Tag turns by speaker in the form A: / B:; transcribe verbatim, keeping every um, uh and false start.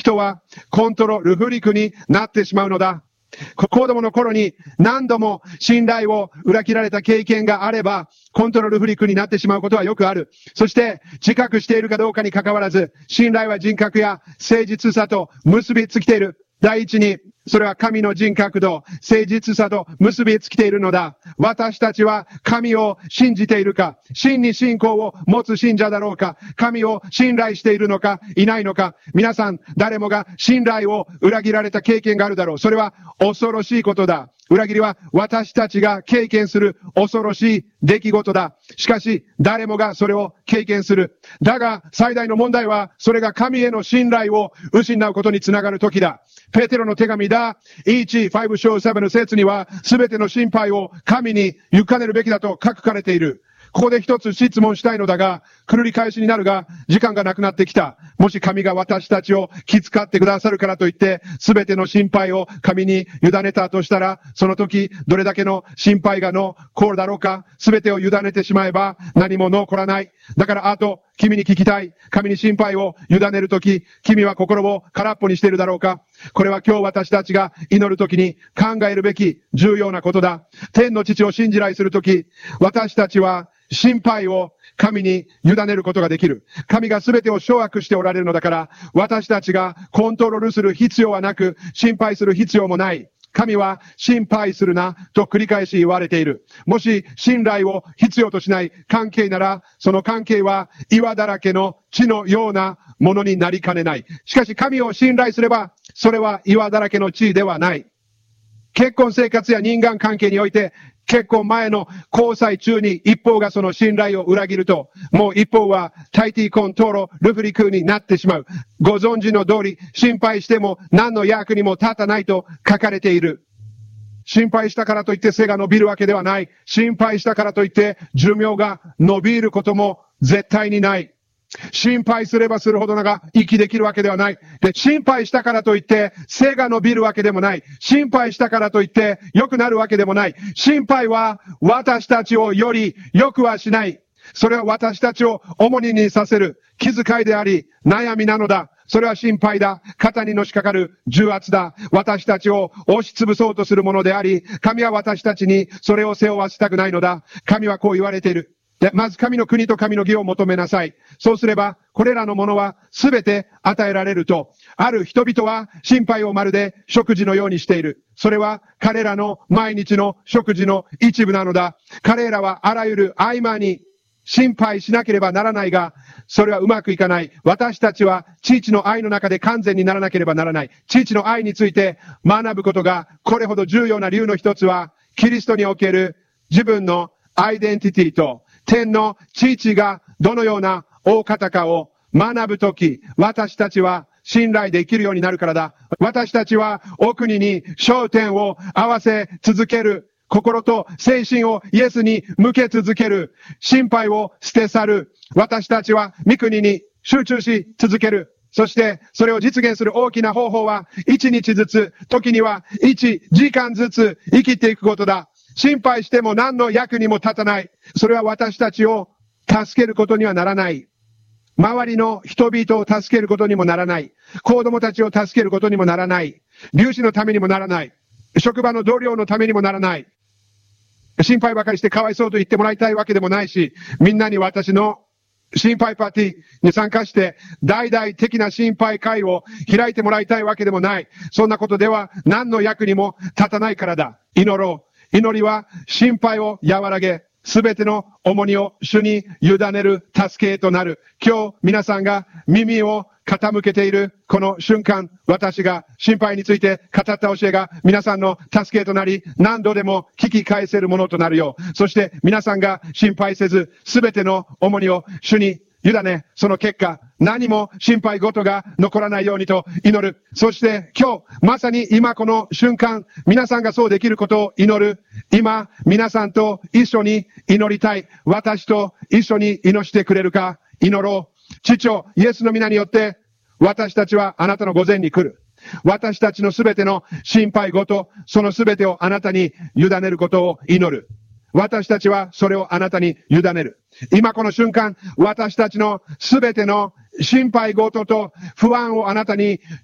A: 人はコントロール不利になってしまうのだ。子供の頃に何度も信頼を裏切られた経験があれば、コントロール不利になってしまうことはよくある。そして自覚しているかどうかに関わらず、信頼は人格や誠実さと結びついている。第一に、それは神の人格と誠実さと結びついているのだ。私たちは神を信じているか、真に信仰を持つ信者だろうか、神を信頼しているのか、いないのか。皆さん、誰もが信頼を裏切られた経験があるだろう。それは恐ろしいことだ。裏切りは私たちが経験する恐ろしい出来事だ。しかし、誰もがそれを経験する。だが、最大の問題は、それが神への信頼を失うことにつながる時だ。ペテロの手紙だ。いち、ご章ななの節には、すべての心配を神に委ねるべきだと書かれている。ここで一つ質問したいのだが、繰り返しになるが、時間がなくなってきた。もし神が私たちを気遣ってくださるからといって、すべての心配を神に委ねたとしたら、その時、どれだけの心配が残るだろうか。すべてを委ねてしまえば、何も残らない。だから、あと、君に聞きたい。神に心配を委ねるとき、君は心を空っぽにしているだろうか。これは今日私たちが祈るときに考えるべき重要なことだ。天の父を信じ来するとき、私たちは心配を神に委ねることができる。神が全てを掌握しておられるのだから、私たちがコントロールする必要はなく、心配する必要もない。神は心配するなと繰り返し言われている。もし信頼を必要としない関係なら、その関係は岩だらけの地のようなものになりかねない。しかし神を信頼すれば、それは岩だらけの地ではない。結婚生活や人間関係において、結婚前の交際中に一方がその信頼を裏切ると、もう一方はタイティコントロルフリクになってしまう。ご存知の通り、心配しても何の役にも立たないと書かれている。心配したからといって背が伸びるわけではない。心配したからといって寿命が伸びることも絶対にない。心配すればするほど長生きできるわけではない。で、心配したからといって背が伸びるわけでもない。心配したからといって良くなるわけでもない。心配は私たちをより良くはしない。それは私たちを重荷にさせる気遣いであり悩みなのだ。それは心配だ。肩にのしかかる重圧だ。私たちを押しつぶそうとするものであり、神は私たちにそれを背負わせたくないのだ。神はこう言われている。で、まず神の国と神の義を求めなさい。そうすれば、これらのものはすべて与えられると。ある人々は心配をまるで食事のようにしている。それは彼らの毎日の食事の一部なのだ。彼らはあらゆる合間に心配しなければならないが、それはうまくいかない。私たちは父の愛の中で完全にならなければならない。父の愛について学ぶことがこれほど重要な理由の一つは、キリストにおける自分のアイデンティティと天の父がどのような大方かを学ぶとき、私たちは信頼できるようになるからだ。私たちはお国に焦点を合わせ続ける。心と精神をイエスに向け続ける。心配を捨て去る。私たちは御国に集中し続ける。そしてそれを実現する大きな方法は一日ずつ、時には一時間ずつ生きていくことだ。心配しても何の役にも立たない。それは私たちを助けることにはならない。周りの人々を助けることにもならない。子供たちを助けることにもならない。粒子のためにもならない。職場の同僚のためにもならない。心配ばかりしてかわいそうと言ってもらいたいわけでもないし、みんなに私の心配パーティーに参加して、大々的な心配会を開いてもらいたいわけでもない。そんなことでは何の役にも立たないからだ。祈ろう。祈りは心配を和らげ、すべての重荷を主に委ねる助けとなる。今日皆さんが耳を傾けているこの瞬間、私が心配について語った教えが皆さんの助けとなり、何度でも聞き返せるものとなるよう。そして皆さんが心配せず、すべての重荷を主に委ね、その結果、何も心配事が残らないようにと祈る。そして今日、まさに今この瞬間、皆さんがそうできることを祈る。今、皆さんと一緒に祈りたい。私と一緒に祈してくれるか、祈ろう。父よ、イエスの皆によって、私たちはあなたの御前に来る。私たちのすべての心配事、そのすべてをあなたに委ねることを祈る。私たちはそれをあなたに委ねる。今この瞬間、私たちのすべての心配事と不安をあなたに